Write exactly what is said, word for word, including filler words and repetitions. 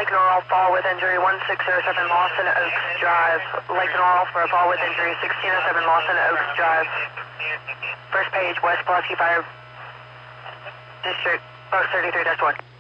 Lake Norrell, fall with injury, one six zero seven Lawson Oaks Drive. Lake Norrell for a fall with injury, sixteen oh seven Lawson Oaks Drive. First page, West Pulaski Fire District, post thirty-three dash one.